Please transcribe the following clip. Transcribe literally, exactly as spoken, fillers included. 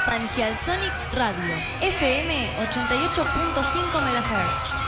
Magial Sonic Radio, F M ochenta y ocho punto cinco megahertz.